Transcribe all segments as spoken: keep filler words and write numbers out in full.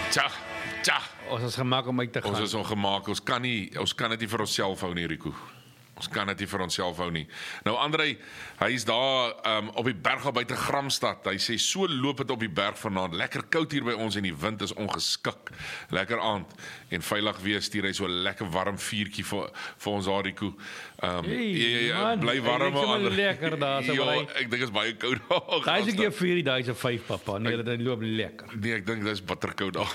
Tja, tja. Ons is gemaak om uit te gaan. Ons is ongemaak, ons kan nie, ons kan dit nie vir onsself hou nie, Rico. Ons kan dit nie vir onsself hou nie. Nou André, hy is daar um, op die berg al buite Gramstad. Hy sê so loop dit op die berg vanaand. Lekker koud hier by ons en die wind is ongeskik. Lekker aand en veilig wees. Stuur hy so 'n lekker warm vuurtjie vir vir ons daar, Rico. Um, hey, jy, jy, man, bly warm maar André. Lekker daar so. Ja, ek dink is baie koud. Daai is ek hier vir daai se vyf papa. Nee, dit loop lekker. Nee, ek dink dit is bitterkoud daar.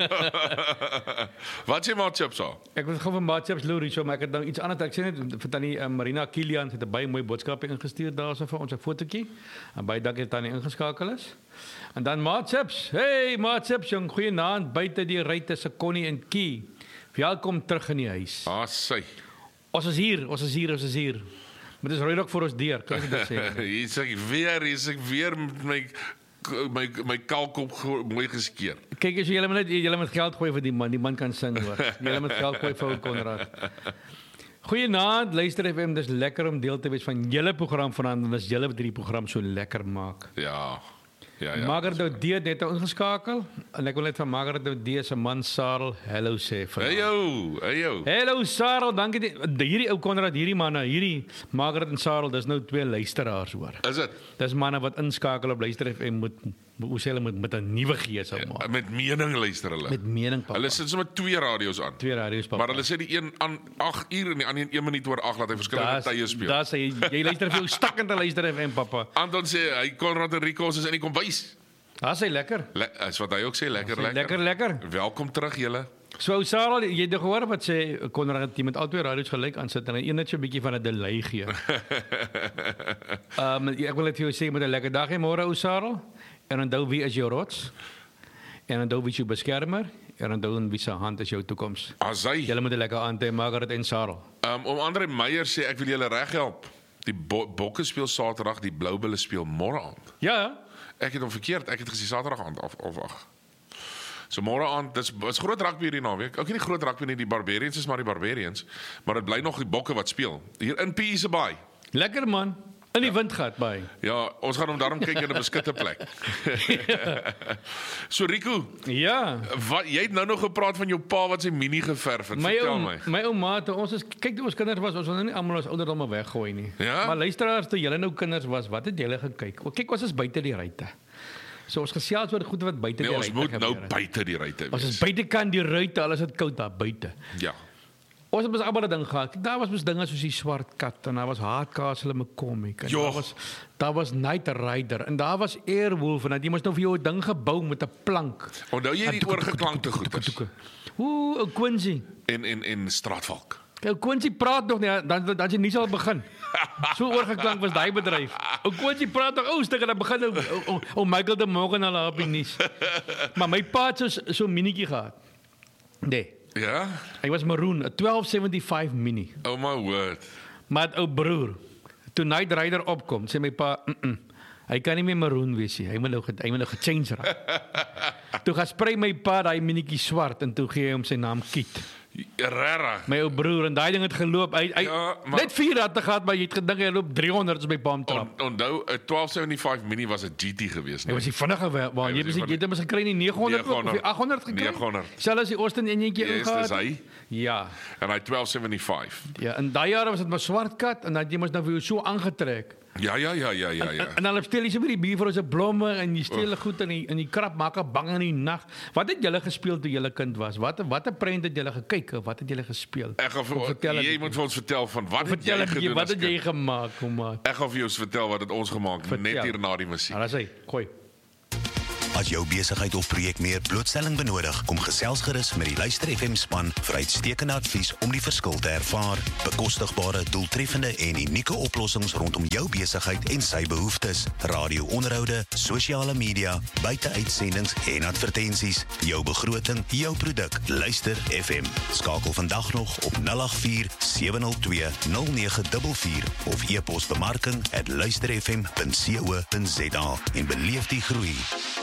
Wat sê maar chips daar? Ek was gou vir matchups Lourie, so maar ek het nou iets anders. Ek sê net vir tannie uh, Marina Kilian het 'n baie mooi boodskap ingestuur daarso vir ons 'n fotootjie. En baie dankie dat tannie ingeskakel is. En dan matchups. Hey matchups, jong, goeienaand buite die ruitte se Connie en Key. Welkom terug in die huis. Ah, sy. Ons is hier, ons is hier, ons is hier. Maar dis rooi ook vir ons deur, kan ek dit sê? Hier sê ek weer, hier sê ek weer met my my my kalkop mooi geskeer. Kyk as jy net jy moet geld gooi vir die man, die man kan sing hoor. Jy moet geld gooi vir Konrad. Goeienaand, luister F M, dis lekker om deel te wees van julle program vanaand en as julle wat hierdie program so lekker maak. Ja. Ja, ja. Margaret Oudee het net ingeskakel en ek wil net van Margaret Oudee se man Sarel hallo sê vir. Hey yo, hey yo. Hallo Sarel, dankie die, hierdie ou Konrad, hierdie manne, hierdie Margaret en Sarel, dis nou twee luisteraars hoor. Is dit? Dis manne wat inskakel op Luister F M moet hoe sê hulle met met 'n nuwe gees op maak. Ja, met mening luister hulle. Met mening papa. Hulle sit sommer twee radio's aan. Twee radio's papa. Maar hulle sê die een aan agt uur en die ander een minuut oor agt laat hy verskillende tye speel. Daar sê jy, jy luister vir jou stakkende Luister F M papa. Anton sê hy Konrad en Rico is in die kombuis. Daar sê lekker. Le is wat hy ook sê, lekker sê, lekker. Lekker lekker. Welkom terug julle. So Sarah, jy het gehoor wat sê Konrad het met al twee radio's gelyk aan sit en een net so 'n bietjie van 'n delay gee. Ehm um, ek wil net vir jou sê met 'n lekker dag hê môre ou Sarah. En onthou wie is jou rots? En onthou wie is jou beskermer? En onthou wie se hand is jou toekoms? Asai. Julle moet 'n lekker aand hê, Margaret en Sarah. Um, om André Meyer sê ek wil julle reghelp. Die bo Bokke speel Saterdag, die Bloubulle speel môre aand. Ja. Ek het hom verkeerd. Ek het gesê Saterdag aand of of ag. So môre aand, dis is groot rugby hierdie naweek. Ook nie die groot rugby nie, die Barbarians is maar die Barbarians, maar dit bly nog die Bokke wat speel. Hier in P E se Baai. Lekker man. In die wind gat by. Ja, ons gaan hom daarom kyk in 'n beskitte plek. So Rico, ja. Wat jy het nou nog gepraat van jou pa wat sy mini geverf het. My Vertel ou, my. my ou maat, ons is kyk toe ons kinders was, ons wil nou nie almal ons ouderdomme weggooi nie. Ja? Maar luisteraars, toe julle nou kinders was, wat het julle gekyk? O, kyk, ons is buite die ruitte. So ons gesels oor goed wat buite Nee, die ons ruitte moet nou gebeur. buite die ruitte Ons wees. is buitekant die ruitte, al is dit koud daar buite. Ja. Ons het mos almal 'n ding gehad. Daar was mos dinge soos die swart kat en daar was Hardcastle met comic en Jo. daar was daar was Knight Rider en daar was Airwolf en jy mos nou vir jou 'n ding gebou met 'n plank. Onthou jy die oorgeklankte goeders? Ooh, ou Quincy. En en en Straatvalk. Ou Quincy praat nog nie, dan dan jy nie sal begin. So oorgeklank was daai bedryf. Ou Quincy praat nog ou stukke dan begin ou ou- ou Michael de Morgan al op die nuus. Maar my pa het so so minietjie gehad. Nee. Ja? Hy was maroon, 'n twaalf seventy-five mini. Oh my word. Maar ou broer, toe Knight Rider opkom, sê my pa, mm -mm, hy kan nie meer maroon wees nie. Hy moet nou hy moet nou gechange raak. Toe gaan sprei my pa daai minietjie swart en toe gee hy hom sy naam Kiet. Regtig. My ou broer en daai ding het geloop. Hy, hy Ja, maar- net vier ratte gehad, maar jy het gedink hy loop driehonderd as by Palmtrap. On, onthou 'n twaalf seventy-five mini was 'n G T geweest, Hy was die vinnige waar Hy jy was het die jy het hom as gekry in die neghonderd of die achthonderd gekry. neghonderd. Selfs die Austin enjintjie Yes, ingehaal. dis hy. Ja. En hy twaalf seventy-five. Ja, in daai jare was dit maar swart kat en dan het jy mos nou vir jou so aangetrek. Ja, ja, ja, ja, ja, ja. En dan steel jy sommer die bier vir ons se blomme en jy steel goed in die in die krap maak 'n bang in die nag. Wat het julle gespeel toe julle kind was? Wat watter prent het julle gekyk of wat het julle gespeel? Ek gaan Kom, vir vertel jy het moet vir ons vertel van wat het Vertel jy ek gedoen? wat as het jy kind? gemaak, kom maar. Ek gaan vir jou vertel wat het ons gemaak net Vertel. hier na die musiek. Ja, dis hy. Gooi. As jou besigheid of projek meer blootstelling benodig, kom gesels gerus met die Luister F M span vir uitstekende advies om die verskil te ervaar. Bekostigbare, doeltreffende en unieke oplossings rondom jou besigheid en sy behoeftes. Radio-onderhoude, sosiale media, buite-uitsendings en advertensies. Jou begroting, jou produk. Luister F M. Skakel vandag nog op nul agt vier sewe nul twee nul nege vier vier of e-pos bemarking at luisterfm punt co punt za en beleef die groei.